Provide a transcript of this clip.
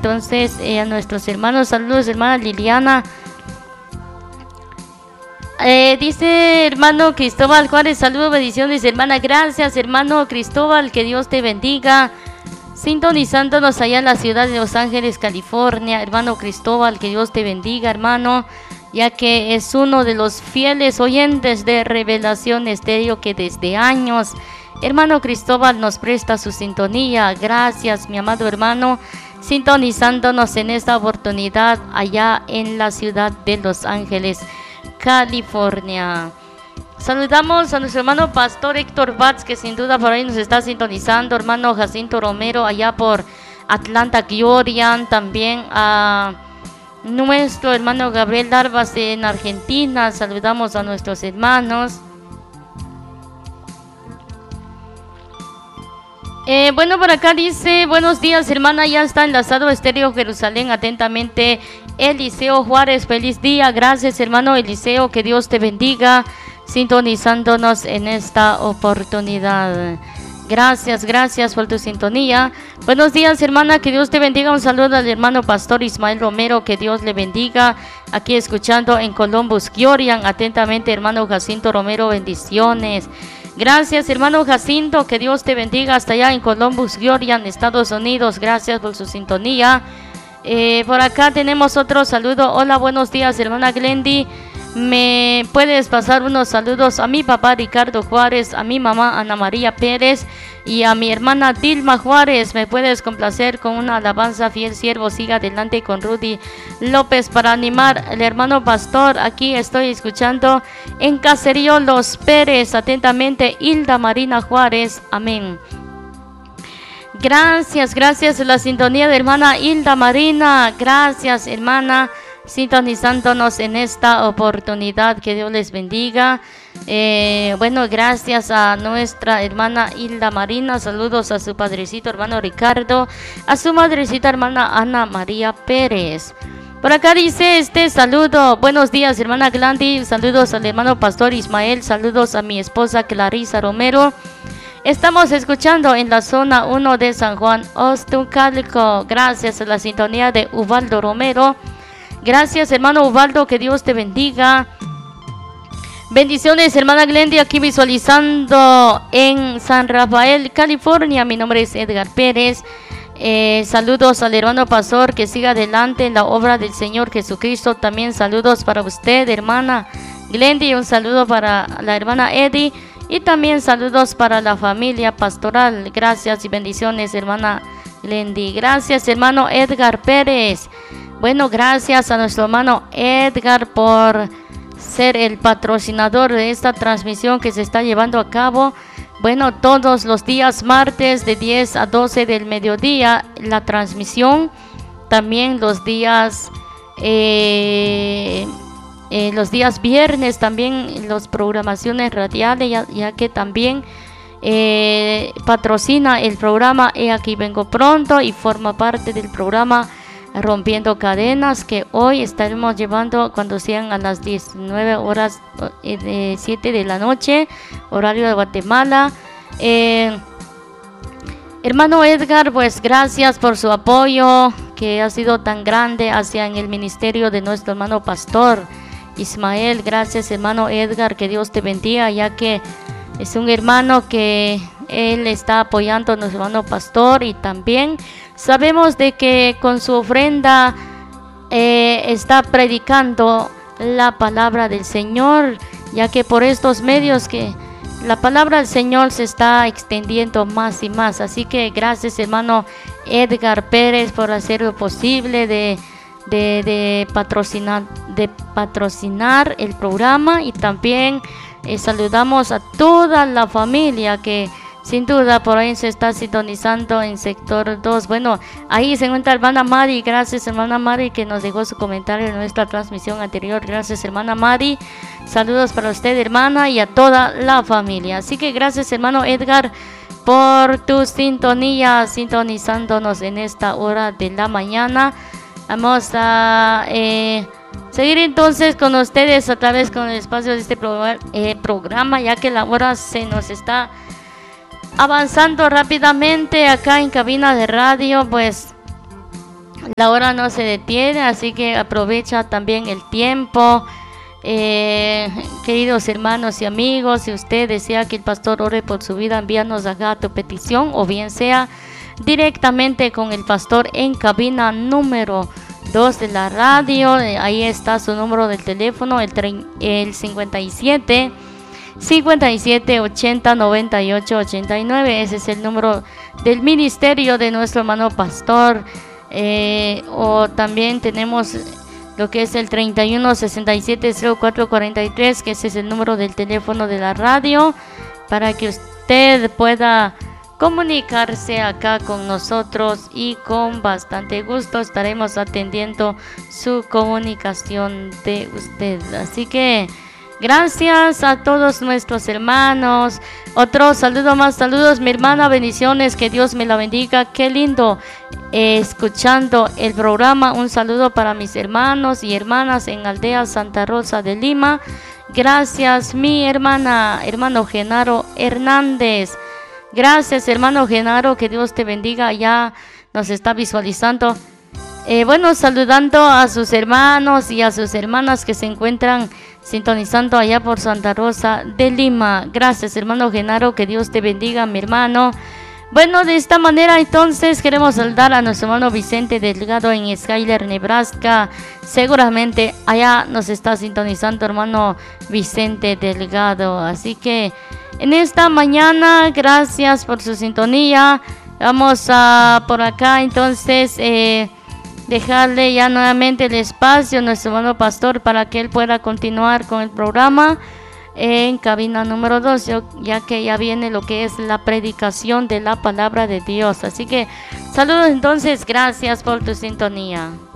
entonces a nuestros hermanos. Saludos, hermana Liliana. Dice hermano Cristóbal Juárez, saludos, bendiciones, hermana. Gracias, hermano Cristóbal, que Dios te bendiga. Sintonizándonos allá en la ciudad de Los Ángeles, California. Hermano Cristóbal, que Dios te bendiga, hermano, ya que es uno de los fieles oyentes de Revelación Estéreo que desde años, hermano Cristóbal, nos presta su sintonía. Gracias, mi amado hermano, sintonizándonos en esta oportunidad allá en la ciudad de Los Ángeles, California. Saludamos a nuestro hermano pastor Héctor Batz, que sin duda por ahí nos está sintonizando. Hermano Jacinto Romero allá por Atlanta, Georgia. También a nuestro hermano Gabriel Darvas en Argentina. Saludamos a nuestros hermanos. Bueno, por acá dice, buenos días, hermana, ya está enlazado Estéreo Jerusalén, atentamente Eliseo Juárez. Feliz día. Gracias, hermano Eliseo, que Dios te bendiga, sintonizándonos en esta oportunidad. Gracias por tu sintonía. Buenos días, hermana, que Dios te bendiga. Un saludo al hermano pastor Ismael Romero, que Dios le bendiga, aquí escuchando en Columbus, Georgia. Atentamente, hermano Jacinto Romero, bendiciones. Gracias, hermano Jacinto, que Dios te bendiga hasta allá en Columbus, Georgia, en Estados Unidos. Gracias por su sintonía. Por acá tenemos otro saludo. Hola, buenos días, hermana Glendy. ¿Me puedes pasar unos saludos a mi papá Ricardo Juárez, a mi mamá Ana María Pérez y a mi hermana Dilma Juárez? ¿Me puedes complacer con una alabanza? Fiel siervo, siga adelante con Rudy López para animar al hermano pastor. Aquí estoy escuchando en Caserío Los Pérez. Atentamente, Hilda Marina Juárez. Amén. Gracias a la sintonía de hermana Hilda Marina. Gracias, hermana, sintonizándonos en esta oportunidad. Que Dios les bendiga. Bueno, gracias a nuestra hermana Hilda Marina. Saludos a su padrecito hermano Ricardo, a su madrecita hermana Ana María Pérez. Por acá dice este saludo: buenos días, hermana Glandy. Saludos al hermano pastor Ismael. Saludos a mi esposa Clarisa Romero. Estamos escuchando en la zona 1 de San Juan Ostucalco. Gracias a la sintonía de Ubaldo Romero. Gracias, hermano Ubaldo, que Dios te bendiga. Bendiciones, hermana Glendy, aquí visualizando en San Rafael, California. Mi nombre es Edgar Pérez. Saludos al hermano pastor, que siga adelante en la obra del Señor Jesucristo. También saludos para usted, hermana Glendy. Un saludo para la hermana Eddie. Y también saludos para la familia pastoral. Gracias y bendiciones, hermana Glendy. Gracias, hermano Edgar Pérez. Bueno, gracias a nuestro hermano Edgar por ser el patrocinador de esta transmisión que se está llevando a cabo. Bueno, todos los días martes de 10 a 12 del mediodía la transmisión. También los días viernes también las programaciones radiales, ya que también patrocina el programa He Aquí Vengo Pronto y forma parte del programa Rompiendo Cadenas, que hoy estaremos llevando cuando sean a las 19 horas 7 de la noche, horario de Guatemala. Hermano Edgar, pues gracias por su apoyo que ha sido tan grande hacia en el ministerio de nuestro hermano pastor Ismael. Gracias, hermano Edgar, que Dios te bendiga, ya que es un hermano que él está apoyando a nuestro hermano pastor, y también sabemos de que con su ofrenda está predicando la palabra del Señor, ya que por estos medios que la palabra del Señor se está extendiendo más y más. Así que gracias, hermano Edgar Pérez, por hacer lo posible de patrocinar el programa. Y también saludamos a toda la familia que sin duda por ahí se está sintonizando en sector 2. Bueno, ahí se encuentra hermana Mari. Gracias, hermana Mari, que nos dejó su comentario en nuestra transmisión anterior. Gracias, hermana Mari. Saludos para usted, hermana, y a toda la familia. Así que gracias, hermano Edgar, por tu sintonía, sintonizándonos en esta hora de la mañana. Vamos a seguir entonces con ustedes a través con el espacio de este programa, ya que la hora se nos está avanzando rápidamente acá en cabina de radio. Pues La hora no se detiene, así que aprovecha también el tiempo. Queridos hermanos y amigos, si usted desea que el pastor ore por su vida, envíanos acá tu petición, o bien sea directamente con el pastor en cabina número 2 de la radio. Ahí está su número del teléfono, el 57 80 98 89. Ese es el número del ministerio de nuestro hermano pastor. O también tenemos lo que es el 31 67 04 43, que ese es el número del teléfono de la radio, para que usted pueda comunicarse acá con nosotros, y con bastante gusto estaremos atendiendo su comunicación de usted. Así que gracias a todos nuestros hermanos. Otro saludo más, saludos mi hermana, bendiciones, que Dios me la bendiga. Qué lindo escuchando el programa. Un saludo para mis hermanos y hermanas en Aldea Santa Rosa de Lima. Gracias mi hermano Genaro Hernández. Gracias hermano Genaro, que Dios te bendiga. Ya nos está visualizando. Bueno, saludando a sus hermanos y a sus hermanas que se encuentran sintonizando allá por Santa Rosa de Lima. Gracias hermano Genaro, que Dios te bendiga mi hermano. Bueno, de esta manera entonces queremos saludar a nuestro hermano Vicente Delgado en Schuyler, Nebraska. Seguramente allá nos está sintonizando hermano Vicente Delgado. Así que en esta mañana, gracias por su sintonía. Vamos a por acá entonces dejarle ya nuevamente el espacio a nuestro hermano pastor para que él pueda continuar con el programa en cabina número 2, ya que ya viene lo que es la predicación de la palabra de Dios. Así que saludos entonces, gracias por tu sintonía.